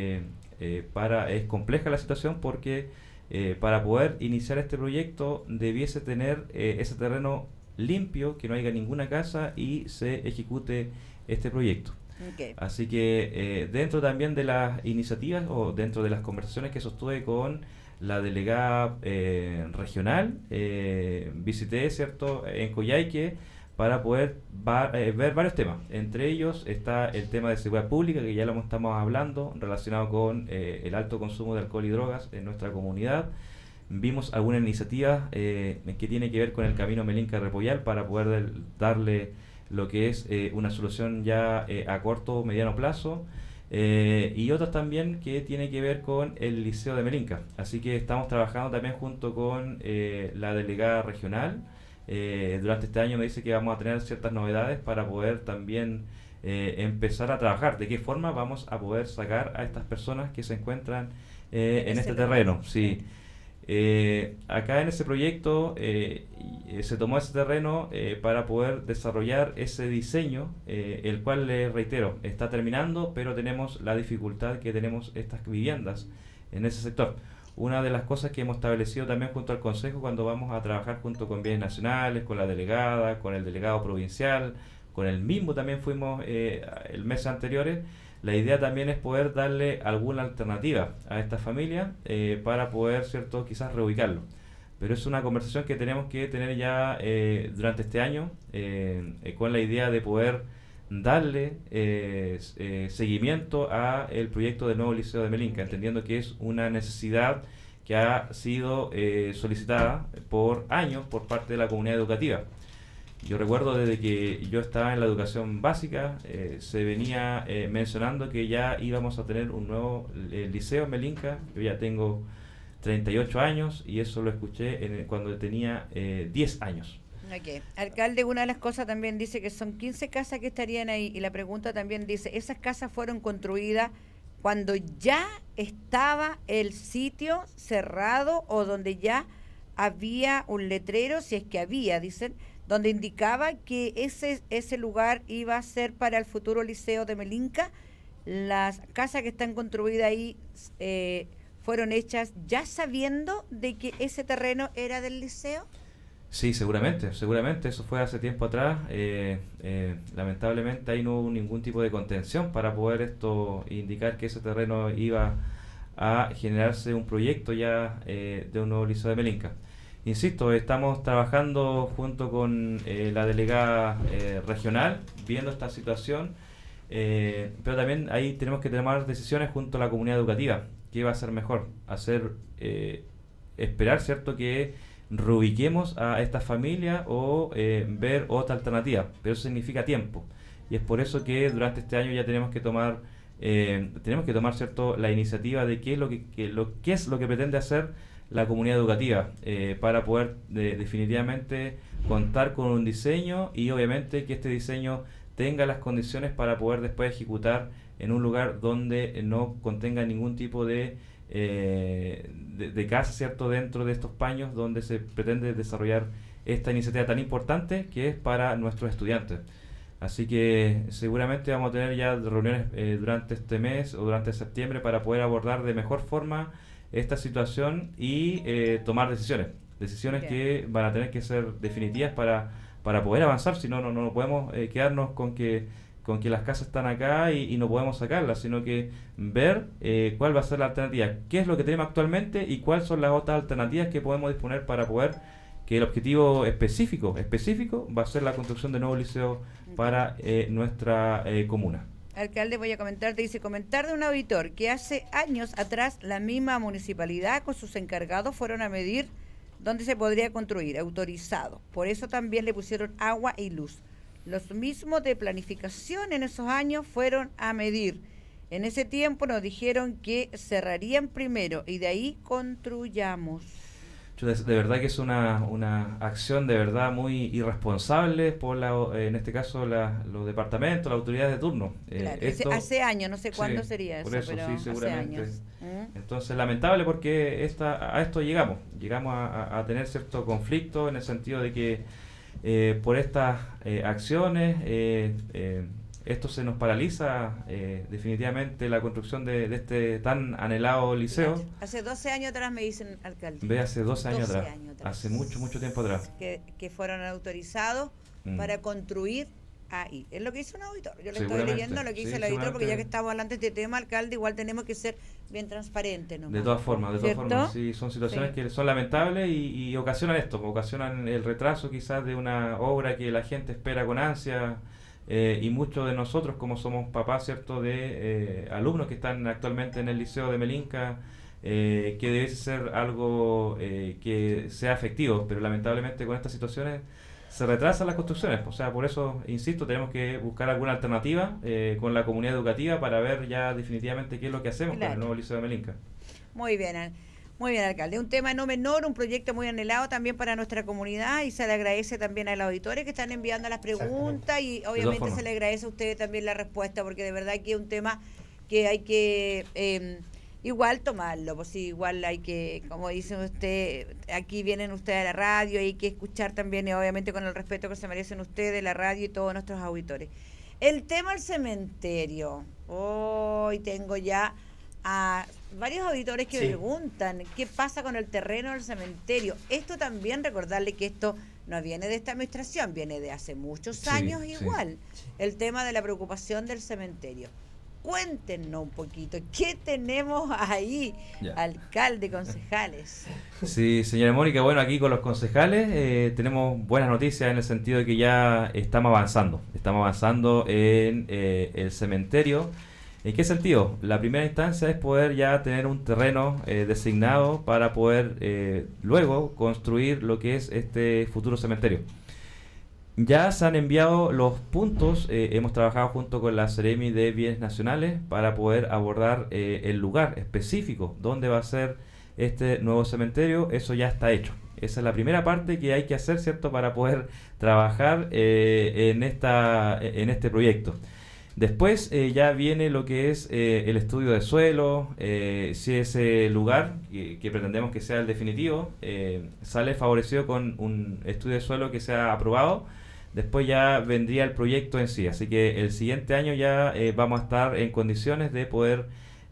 Es compleja la situación porque para poder iniciar este proyecto debiese tener ese terreno limpio, que no haya ninguna casa y se ejecute este proyecto. Okay. Así que dentro también de las iniciativas o dentro de las conversaciones que sostuve con la delegada regional, visité en Coyhaique para poder ver varios temas. Entre ellos está el tema de seguridad pública, que ya lo estamos hablando, relacionado con el alto consumo de alcohol y drogas en nuestra comunidad. Vimos algunas iniciativas que tiene que ver con el camino Melinka Repuyal para poder darle lo que es una solución ya a corto o mediano plazo, y otras también que tiene que ver con el Liceo de Melinka. Así que estamos trabajando también junto con la delegada regional. Durante este año me dice que vamos a tener ciertas novedades para poder también empezar a trabajar. ¿De qué forma vamos a poder sacar a estas personas que se encuentran en este terreno? Sí. Acá en ese proyecto se tomó ese terreno para poder desarrollar ese diseño, el cual, les reitero, está terminando, pero tenemos la dificultad que tenemos estas viviendas en ese sector. Una de las cosas que hemos establecido también junto al Consejo, cuando vamos a trabajar junto con Bienes Nacionales, con la delegada, con el delegado provincial, con el mismo también fuimos el mes anteriores. La idea también es poder darle alguna alternativa a esta familia para poder, quizás reubicarlo. Pero es una conversación que tenemos que tener ya durante este año, con la idea de poder darle seguimiento a el proyecto del nuevo Liceo de Melinka, entendiendo que es una necesidad que ha sido solicitada por años por parte de la comunidad educativa. Yo recuerdo desde que yo estaba en la educación básica, se venía mencionando que ya íbamos a tener un nuevo liceo en Melinka. Yo ya tengo 38 años y eso lo escuché cuando tenía 10 años. Okay. Alcalde, una de las cosas también dice que son 15 casas que estarían ahí, y la pregunta también dice, ¿esas casas fueron construidas cuando ya estaba el sitio cerrado o donde ya había un letrero, si es que había, dicen, donde indicaba que ese lugar iba a ser para el futuro Liceo de Melinka? Las casas que están construidas ahí fueron hechas ya sabiendo de que ese terreno era del liceo. Sí, seguramente, eso fue hace tiempo atrás. Lamentablemente ahí no hubo ningún tipo de contención para poder indicar que ese terreno iba a generarse un proyecto ya de un nuevo Liceo de Melinka. Insisto, estamos trabajando junto con la delegada regional, viendo esta situación, pero también ahí tenemos que tomar decisiones junto a la comunidad educativa, ¿qué va a ser mejor? Esperar, ¿cierto?, que reubiquemos a esta familia o ver otra alternativa, pero eso significa tiempo, y es por eso que durante este año ya tenemos que tomar ¿cierto?, la iniciativa de qué es lo que pretende hacer la comunidad educativa, para poder definitivamente contar con un diseño, y obviamente que este diseño tenga las condiciones para poder después ejecutar en un lugar donde no contenga ningún tipo de casa, ¿cierto?, dentro de estos paños donde se pretende desarrollar esta iniciativa tan importante que es para nuestros estudiantes. Así que seguramente vamos a tener ya reuniones durante este mes o durante septiembre para poder abordar de mejor forma esta situación y tomar decisiones que van a tener que ser definitivas para poder avanzar. Si no podemos quedarnos con que las casas están acá y no podemos sacarlas, sino que ver cuál va a ser la alternativa, qué es lo que tenemos actualmente y cuáles son las otras alternativas que podemos disponer para poder que el objetivo específico va a ser la construcción de nuevos liceos para nuestra comuna. Alcalde, voy a comentar de un auditor que hace años atrás la misma municipalidad con sus encargados fueron a medir dónde se podría construir, autorizado. Por eso también le pusieron agua y luz. Los mismos de planificación en esos años fueron a medir. En ese tiempo nos dijeron que cerrarían primero y de ahí construyamos. De verdad que es una acción de verdad muy irresponsable por en este caso los departamentos, las autoridades de turno. Claro, hace años, no sé cuándo sería eso, pero sí, seguramente. Hace años. Entonces, lamentable porque a esto llegamos a tener cierto conflicto en el sentido de que por estas acciones esto se nos paraliza definitivamente la construcción de este tan anhelado liceo. Hace 12 años atrás me dicen, alcalde. Ve, hace 12 años atrás. Hace mucho tiempo atrás. Que fueron autorizados para construir ahí. Es lo que hizo un auditor. Yo le estoy leyendo lo que hizo el auditor, porque ya que estamos hablando de este tema, alcalde, igual tenemos que ser bien transparentes, ¿no? De todas formas, sí, son situaciones que son lamentables y ocasionan ocasionan el retraso quizás de una obra que la gente espera con ansia. Y muchos de nosotros, como somos papás, ¿cierto?, de alumnos que están actualmente en el Liceo de Melinca, que debe ser algo que sea efectivo, pero lamentablemente con estas situaciones se retrasan las construcciones. O sea, por eso, insisto, tenemos que buscar alguna alternativa con la comunidad educativa para ver ya definitivamente qué es lo que hacemos con el nuevo Liceo de Melinca. Muy bien, alcalde. Un tema no menor, un proyecto muy anhelado también para nuestra comunidad, y se le agradece también a los auditores que están enviando las preguntas, y obviamente se le agradece a ustedes también la respuesta, porque de verdad que es un tema que hay que igual tomarlo, pues sí, igual hay que, como dice usted, aquí vienen ustedes a la radio, hay que escuchar también, y obviamente con el respeto que se merecen ustedes, la radio y todos nuestros auditores. El tema del cementerio. Hoy tengo ya a varios auditores que preguntan qué pasa con el terreno del cementerio. Esto también, recordarle que esto no viene de esta administración, viene de hace muchos años igual. El tema de la preocupación del cementerio. Cuéntenos un poquito, ¿qué tenemos ahí, alcalde, concejales? Sí, señora Mónica, bueno, aquí con los concejales tenemos buenas noticias en el sentido de que ya estamos avanzando en el cementerio. ¿En qué sentido? La primera instancia es poder ya tener un terreno designado para poder luego construir lo que es este futuro cementerio. Ya se han enviado los puntos, hemos trabajado junto con la Seremi de Bienes Nacionales para poder abordar el lugar específico donde va a ser este nuevo cementerio. Eso ya está hecho. Esa es la primera parte que hay que hacer, ¿cierto?, para poder trabajar en este proyecto. Después ya viene lo que es el estudio de suelo, si ese lugar, que pretendemos que sea el definitivo, sale favorecido con un estudio de suelo que sea aprobado, después ya vendría el proyecto en sí. Así que el siguiente año ya vamos a estar en condiciones de poder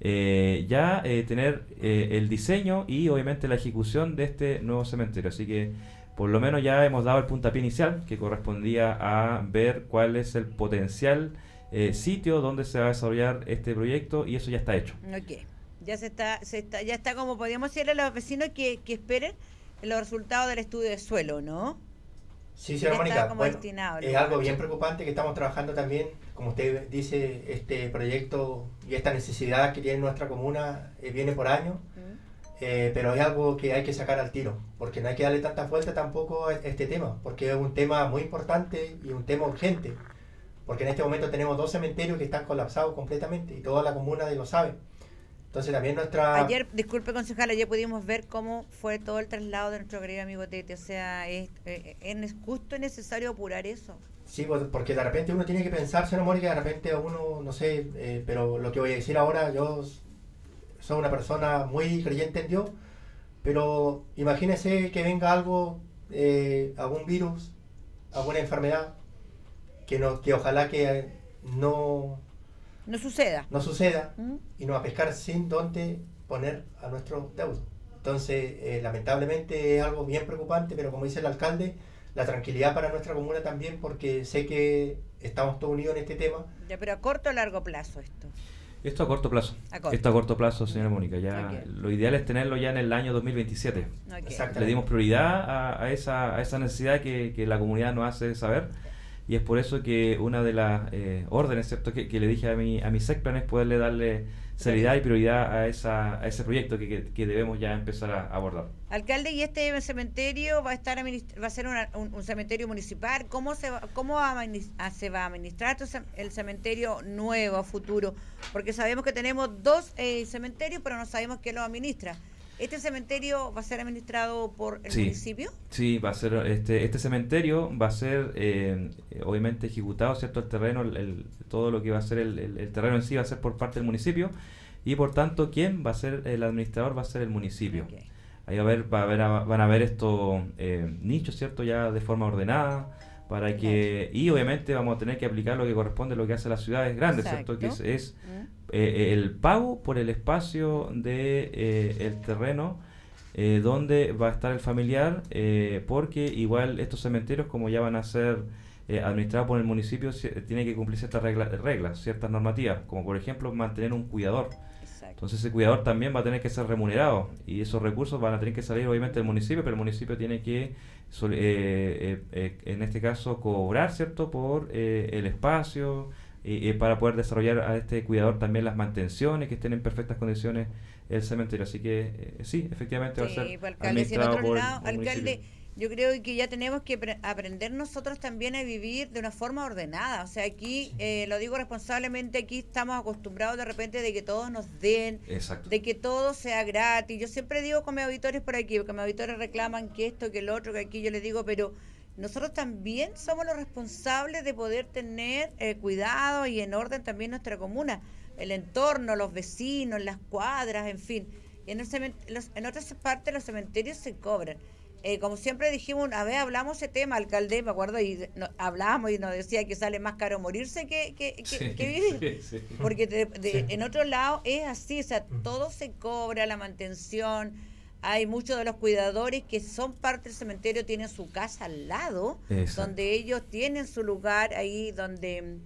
tener el diseño y obviamente la ejecución de este nuevo cementerio. Así que por lo menos ya hemos dado el puntapié inicial, que correspondía a ver cuál es el potencial sitio donde se va a desarrollar este proyecto, y eso ya está hecho. Okay. Ya ya está, como podríamos decirle a los vecinos que esperen los resultados del estudio de suelo, ¿no? Sí, señora Mónica, como bueno, destinado, es algo bien preocupante que estamos trabajando también, como usted dice, este proyecto y esta necesidad que tiene nuestra comuna viene por años, pero es algo que hay que sacar al tiro, porque no hay que darle tanta vuelta tampoco a este tema, porque es un tema muy importante y un tema urgente, porque en este momento tenemos 2 cementerios que están colapsados completamente y toda la comuna lo sabe. Entonces también Ayer, disculpe concejal, ayer pudimos ver cómo fue todo el traslado de nuestro querido amigo Tete, o sea, es justo y necesario apurar eso. Sí, porque de repente uno tiene que pensar, señora Mónica, de repente uno, no sé, pero lo que voy a decir ahora, yo soy una persona muy creyente en Dios, pero imagínese que venga algo, algún virus, alguna enfermedad, que ojalá que no suceda y nos va a pescar sin dónde poner a nuestros deudos. Entonces, lamentablemente es algo bien preocupante, pero como dice el alcalde, la tranquilidad para nuestra comuna también, porque sé que estamos todos unidos en este tema. Ya, pero a corto o largo plazo esto. Esto a corto plazo. Esto a corto plazo, señora Mónica. Ya lo ideal es tenerlo ya en el año 2027. Le dimos prioridad a esa necesidad que la comunidad nos hace saber. Y es por eso que una de las órdenes, ¿cierto?, que le dije a mi SECPLAN es poderle darle seriedad y prioridad a ese proyecto que debemos ya empezar a abordar. Alcalde, ¿y este cementerio va a ser un cementerio municipal? ¿Cómo se va a administrar el cementerio nuevo a futuro? Porque sabemos que tenemos 2 cementerios, pero no sabemos quién lo administra. ¿Este cementerio va a ser administrado por el municipio? Sí, va a ser este cementerio va a ser obviamente ejecutado, ¿cierto? El terreno, todo lo que va a ser el terreno en sí va a ser por parte del municipio y por tanto ¿quién va a ser el administrador? Va a ser el municipio. Okay. Ahí van a haber estos nichos, ¿cierto? Ya de forma ordenada para que y obviamente vamos a tener que aplicar lo que corresponde a lo que hace las ciudades grandes, ¿cierto? Que es el pago por el espacio de el terreno donde va a estar el familiar, porque igual estos cementerios, como ya van a ser administrados por el municipio, tiene que cumplir ciertas reglas, ciertas normativas, como por ejemplo mantener un cuidador. Entonces ese cuidador también va a tener que ser remunerado y esos recursos van a tener que salir obviamente del municipio, pero el municipio tiene que en este caso cobrar, ¿cierto?, por el espacio para poder desarrollar a este cuidador también las mantenciones, que estén en perfectas condiciones el cementerio. Así que sí, efectivamente va a ser administrado por el municipio. Yo creo que ya tenemos que aprender nosotros también a vivir de una forma ordenada. O sea, aquí, lo digo responsablemente, aquí estamos acostumbrados de repente de que todos nos den, de que todo sea gratis. Yo siempre digo con mis auditores por aquí, porque mis auditores reclaman que esto, que el otro, que aquí yo les digo, pero nosotros también somos los responsables de poder tener cuidado y en orden también nuestra comuna, el entorno, los vecinos, las cuadras, en fin. Y en otras partes los cementerios se cobran. Como siempre dijimos, una vez hablamos ese tema, alcalde, me acuerdo, y hablábamos y nos decía que sale más caro morirse que vivir. Sí. Porque en otro lado es así, o sea, todo se cobra, la mantención. Hay muchos de los cuidadores que son parte del cementerio, tienen su casa al lado, donde ellos tienen su lugar ahí, donde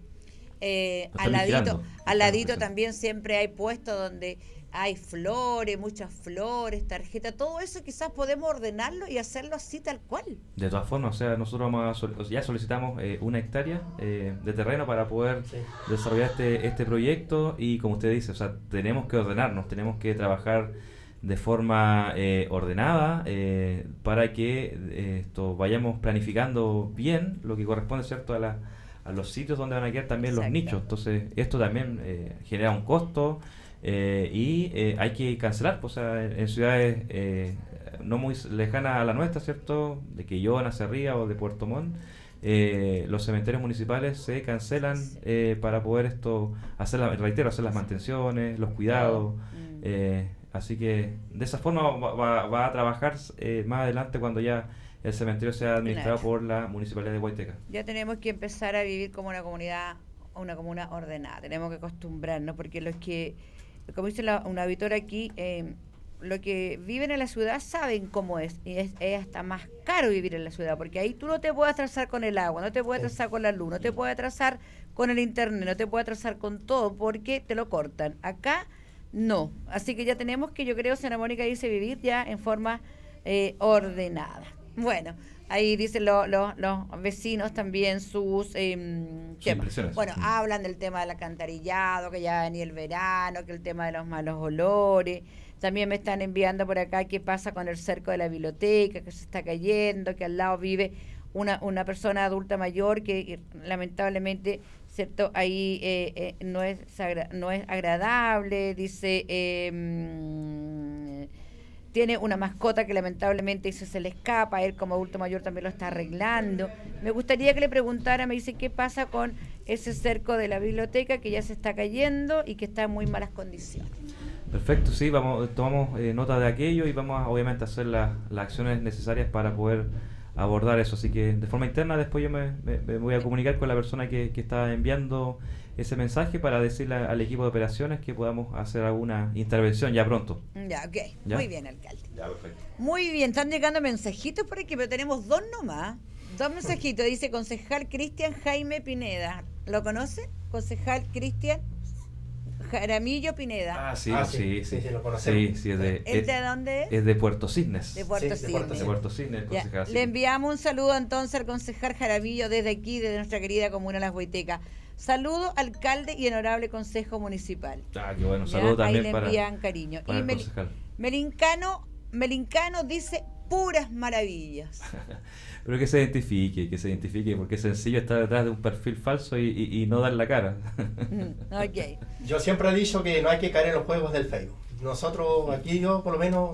al ladito también siempre hay puestos donde hay flores, muchas flores, tarjetas, todo eso quizás podemos ordenarlo y hacerlo así tal cual. De todas formas, o sea, nosotros ya solicitamos 1 hectárea de terreno para poder desarrollar este proyecto y como usted dice, o sea, tenemos que ordenarnos, tenemos que trabajar de forma ordenada para que vayamos planificando bien lo que corresponde, ¿cierto?, a los sitios donde van a quedar también los nichos. Entonces, esto también genera un costo. Y hay que cancelar, pues, o sea, en ciudades no muy lejanas a la nuestra, ¿cierto?, de Quillón, Cerría o de Puerto Montt, los cementerios municipales se cancelan para poder hacer las mantenciones, los cuidados, así que de esa forma va a trabajar más adelante cuando ya el cementerio sea administrado por la Municipalidad de Guayteca. Ya tenemos que empezar a vivir como una comuna ordenada, tenemos que acostumbrarnos, porque los que, como dice una auditora aquí, los que viven en la ciudad saben cómo es, y es hasta más caro vivir en la ciudad, porque ahí tú no te puedes atrasar con el agua, no te puedes atrasar con la luz, no te puedes atrasar con el internet, no te puedes atrasar con todo, porque te lo cortan. Acá no, así que ya tenemos que, yo creo, señora Mónica dice, vivir ya en forma ordenada. Bueno, Ahí dicen los vecinos también sus temas. Impresiones. Bueno, hablan del tema del alcantarillado, que ya venía el verano, que el tema de los malos olores. También me están enviando por acá qué pasa con el cerco de la biblioteca, que se está cayendo, que al lado vive una persona adulta mayor que lamentablemente, ¿cierto? Ahí no es agradable, dice... tiene una mascota que lamentablemente se le escapa, él como adulto mayor también lo está arreglando. Me gustaría que le preguntara, me dice, ¿qué pasa con ese cerco de la biblioteca que ya se está cayendo y que está en muy malas condiciones? Perfecto, sí, tomamos nota de aquello y vamos obviamente a hacer las acciones necesarias para poder abordar eso. Así que de forma interna después yo me voy a comunicar con la persona que está enviando ese mensaje para decirle al equipo de operaciones que podamos hacer alguna intervención ya pronto. Ya, ok. ¿Ya? Muy bien, alcalde. Ya, perfecto. Muy bien, están llegando mensajitos por aquí, pero tenemos dos nomás. Dos mensajitos. Dice concejal Cristian Jaime Pineda. ¿Lo conoce? Concejal Cristian Jaramillo Pineda. Sí, lo conocemos. Sí, ¿El de dónde es? Es de Puerto Cisnes. De Puerto Cisnes. De Puerto Cisnes, el concejal. Le enviamos un saludo entonces al concejal Jaramillo desde aquí, desde nuestra querida comuna Las Huaytecas. Saludo, alcalde y honorable consejo municipal. Qué bueno. Saludo también ahí le envían cariño. para Y el concejal. Melincano dice puras maravillas. Pero que se identifique, porque es sencillo estar detrás de un perfil falso y no dar la cara. Ok. Yo siempre he dicho que no hay que caer en los juegos del Facebook. Nosotros aquí, yo por lo menos,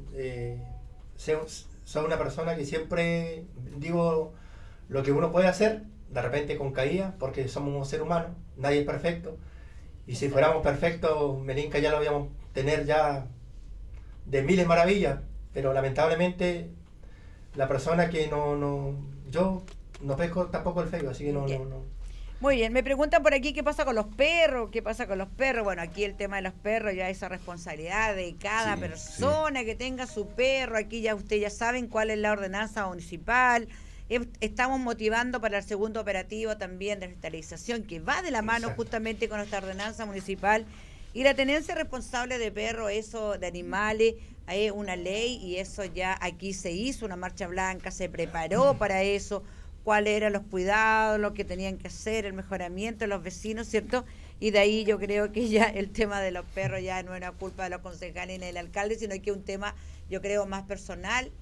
soy una persona que siempre digo lo que uno puede hacer, de repente con caída, porque somos un ser humano, nadie es perfecto. Y si fuéramos perfectos, Melinka ya lo habíamos tener ya de miles maravillas, pero lamentablemente la persona que yo no pesco tampoco el Facebook, así que no. Muy bien, me preguntan por aquí qué pasa con los perros, Bueno, aquí el tema de los perros ya es esa responsabilidad de cada persona que tenga su perro. Aquí ya ustedes ya saben cuál es la ordenanza municipal. Estamos motivando para el segundo operativo también de revitalización que va de la mano justamente con nuestra ordenanza municipal. Y la tenencia responsable de perros, eso de animales, es una ley y eso ya aquí se hizo, una marcha blanca, se preparó para eso, cuáles eran los cuidados, lo que tenían que hacer, el mejoramiento de los vecinos, ¿cierto? Y de ahí yo creo que ya el tema de los perros ya no es una culpa de los concejales ni del alcalde, sino que es un tema, yo creo, más personal.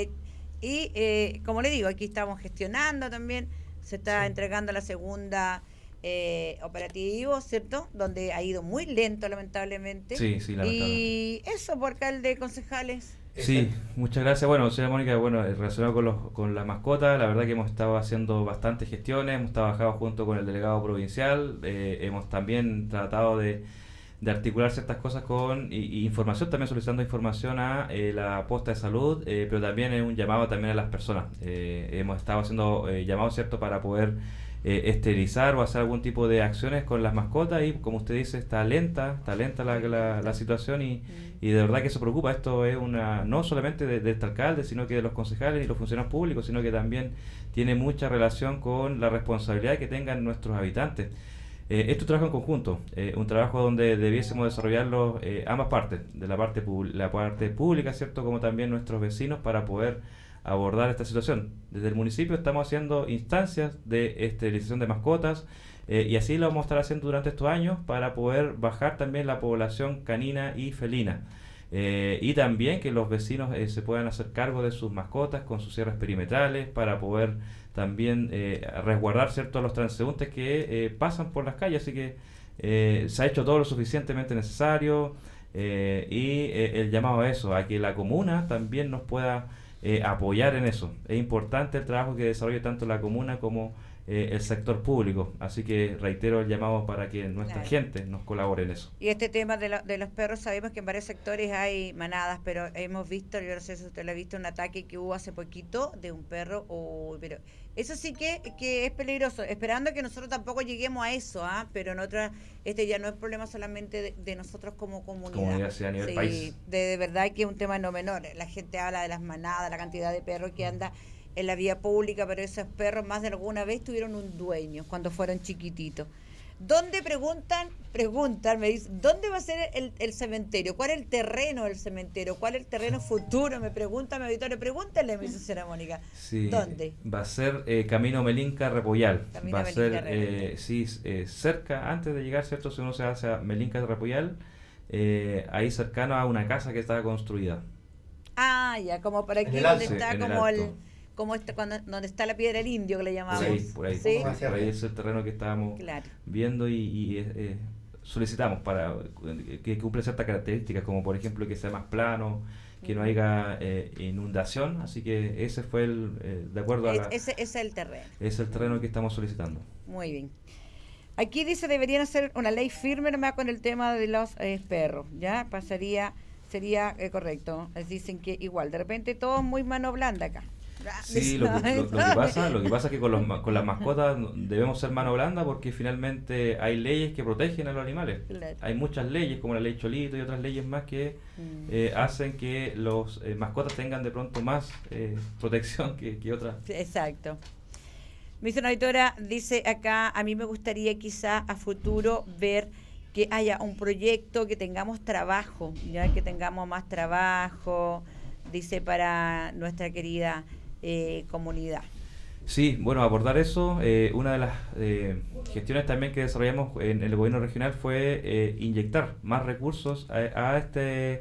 Como le digo, aquí estamos gestionando también, se está entregando la segunda operativo, ¿cierto? Donde ha ido muy lento, lamentablemente. Sí, lamentablemente. Y eso, por alcalde, concejales. Sí, muchas gracias. Bueno, señora Mónica, relacionado con las mascotas, la verdad que hemos estado haciendo bastantes gestiones, hemos trabajado junto con el delegado provincial, hemos también tratado de articular ciertas cosas con información, también solicitando información a la posta de salud, pero también es un llamado también a las personas. Hemos estado haciendo llamados, ¿cierto?, para poder esterilizar o hacer algún tipo de acciones con las mascotas y como usted dice está lenta la situación y de verdad que eso preocupa. Esto es no solamente de este alcalde, sino que de los concejales y los funcionarios públicos, sino que también tiene mucha relación con la responsabilidad que tengan nuestros habitantes. Esto es un trabajo en conjunto, un trabajo donde debiésemos desarrollarlo ambas partes, de la parte pública, ¿cierto?, como también nuestros vecinos para poder abordar esta situación. Desde el municipio estamos haciendo instancias de esterilización de mascotas y así lo vamos a estar haciendo durante estos años para poder bajar también la población canina y felina. Y también que los vecinos se puedan hacer cargo de sus mascotas con sus cierres perimetrales para poder también resguardar, ¿cierto?, a los transeúntes que pasan por las calles. Así que se ha hecho todo lo suficientemente necesario y el llamado a eso, a que la comuna también nos pueda apoyar en eso. Es importante el trabajo que desarrolla tanto la comuna como el sector público, así que reitero el llamado para que nuestra gente nos colabore en eso. Y este tema de los perros, sabemos que en varios sectores hay manadas, pero hemos visto, yo no sé si usted lo ha visto, un ataque que hubo hace poquito de un perro, pero eso sí que es peligroso, esperando que nosotros tampoco lleguemos a eso, pero en otra, ya no es problema solamente de nosotros como comunidad, a nivel país. De verdad que es un tema no menor. La gente habla de las manadas, la cantidad de perros que anda en la vía pública, pero esos perros más de alguna vez tuvieron un dueño cuando fueron chiquititos. ¿Dónde preguntan, me dicen, ¿dónde va a ser el cementerio? ¿Cuál es el terreno del cementerio? ¿Cuál es el terreno futuro? Me pregunta mi auditorio, pregúntale, me dice señora Mónica. Sí, ¿Dónde? va a ser Camino Melinca Repollal. Camino va a Melinca, ser cerca, antes de llegar, ¿cierto? Si uno se hace a Melinca de Repollal, ahí cercano a una casa que estaba construida. Ah, ya, como por aquí donde está como donde está la piedra del indio que le llamamos. Por ahí. ¿Sí? Por ahí es el terreno que estábamos viendo y solicitamos para que cumpla ciertas características, como por ejemplo que sea más plano, que no haya inundación, así que ese fue de acuerdo a ese es el terreno. Es el terreno que estamos solicitando. Muy bien. Aquí dice deberían hacer una ley firme nomás con el tema de los perros, ¿ya? Sería correcto. Dicen que igual, de repente todo muy mano blanda acá. Sí, lo que pasa es que con las mascotas debemos ser mano blanda porque finalmente hay leyes que protegen a los animales. Claro. Hay muchas leyes como la ley Cholito y otras leyes más que hacen que los mascotas tengan de pronto más protección que otras. Exacto. Mi señora auditora dice acá, a mí me gustaría quizá a futuro ver que haya un proyecto, que tengamos trabajo, ya que tengamos más trabajo, dice, para nuestra querida comunidad. Sí, bueno, abordar eso, una de las gestiones también que desarrollamos en el gobierno regional fue inyectar más recursos a este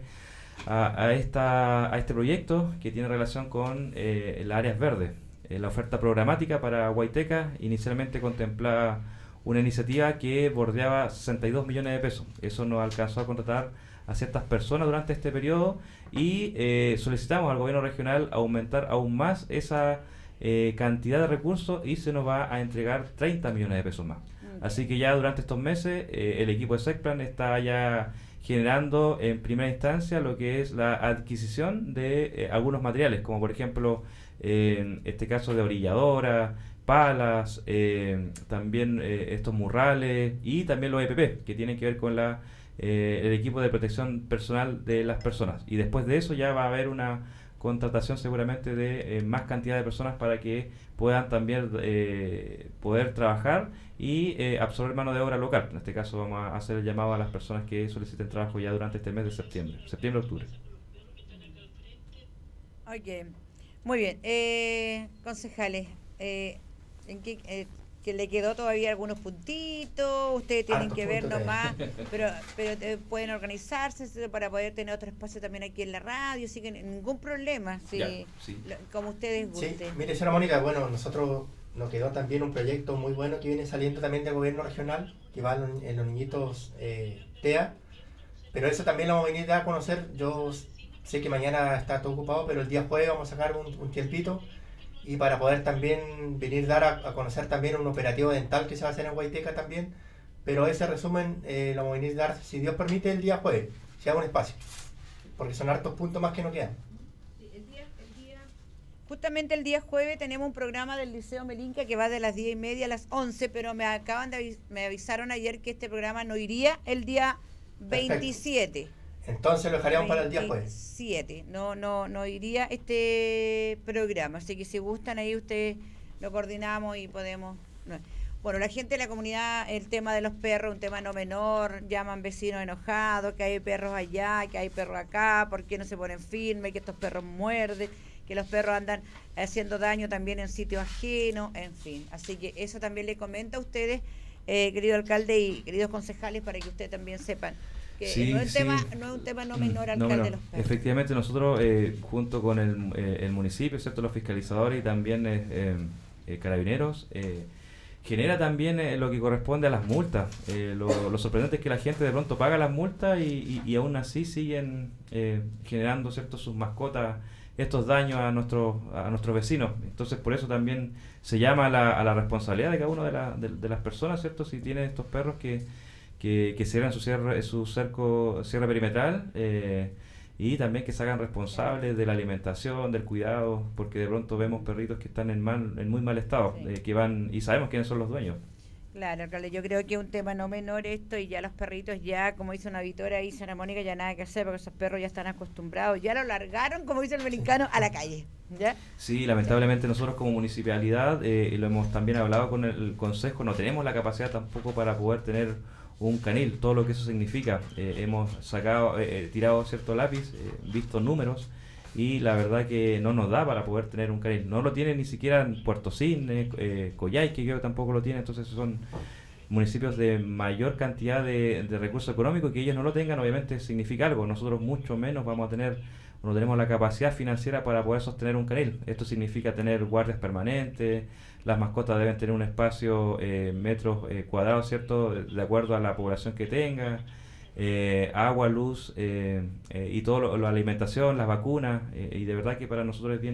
proyecto que tiene relación con las áreas verdes. La oferta programática para Huayteca inicialmente contemplaba una iniciativa que bordeaba 62 millones de pesos. Eso nos alcanzó a contratar a ciertas personas durante este periodo y solicitamos al gobierno regional aumentar aún más esa cantidad de recursos y se nos va a entregar 30 millones de pesos más. Así que ya durante estos meses el equipo de Secplan está ya generando en primera instancia lo que es la adquisición de algunos materiales, como por ejemplo en este caso de orilladora, palas, también estos murrales y también los EPP que tienen que ver con el equipo de protección personal de las personas. Y después de eso ya va a haber una contratación seguramente de más cantidad de personas para que puedan también poder trabajar y absorber mano de obra local. En este caso vamos a hacer el llamado a las personas que soliciten trabajo ya durante este mes de septiembre-octubre. Ok, muy bien. Concejales, ¿en qué que le quedó todavía algunos puntitos? Ustedes tienen que ver nomás, pero pueden organizarse para poder tener otro espacio también aquí en la radio, así que ningún problema, como ustedes gusten. Sí, mire, señora Mónica, bueno, nosotros nos quedó también un proyecto muy bueno que viene saliendo también del gobierno regional, que va en los niñitos TEA, pero eso también lo vamos a venir a conocer. Yo sé que mañana está todo ocupado, pero el día jueves vamos a sacar un tiempito y para poder también venir dar a conocer también un operativo dental que se va a hacer en Huayteca también, pero ese resumen lo vamos a venir a dar, si Dios permite, el día jueves, si hago un espacio, porque son hartos puntos más que no quedan. Justamente el día jueves tenemos un programa del Liceo Melinca que va de las 10:30 a las 11, pero me avisaron ayer que este programa no iría el día 27. Perfecto. Entonces lo dejaríamos para el día jueves. 7. No iría este programa, así que si gustan ahí ustedes lo coordinamos y podemos. Bueno, la gente de la comunidad, el tema de los perros, un tema no menor, llaman vecinos enojados, que hay perros allá, que hay perros acá, ¿por qué no se ponen firmes? Que estos perros muerden, que los perros andan haciendo daño también en sitios ajenos, en fin. Así que eso también le comento a ustedes, querido alcalde y queridos concejales, para que ustedes también sepan que no es un tema no menor, alcalde de los perros. Efectivamente, nosotros junto con el municipio, ¿cierto?, los fiscalizadores y también carabineros, genera también lo que corresponde a las multas. Lo sorprendente es que la gente de pronto paga las multas y aún así siguen generando, ¿cierto?, sus mascotas estos daños a nuestros vecinos. Entonces por eso también se llama a la responsabilidad de cada una de las personas, ¿cierto?, si tienen estos perros que cierren su cierre perimetral y también que se hagan responsables de la alimentación, del cuidado, porque de pronto vemos perritos que están en muy mal estado, que van y sabemos quiénes son los dueños. Claro, alcalde, yo creo que es un tema no menor esto y ya los perritos ya, como dice una auditora ahí, Sara Mónica, ya nada que hacer porque esos perros ya están acostumbrados, ya lo largaron, como dice el americano, a la calle, ¿ya? Sí, lamentablemente nosotros como municipalidad, y lo hemos también hablado con el consejo, no tenemos la capacidad tampoco para poder tener un canil, todo lo que eso significa. Hemos sacado, tirado cierto lápiz, visto números, y la verdad que no nos da para poder tener un canil. No lo tiene ni siquiera en Puerto Cisne, Coyhaique, creo que tampoco lo tiene, entonces son municipios de mayor cantidad de recursos económicos, que ellos no lo tengan obviamente significa algo. Nosotros mucho menos vamos a tener, no tenemos la capacidad financiera para poder sostener un canil. Esto significa tener guardias permanentes, las mascotas deben tener un espacio metros cuadrados, ¿cierto? De acuerdo a la población que tenga, agua, luz y todo la alimentación, las vacunas, y de verdad que para nosotros es bien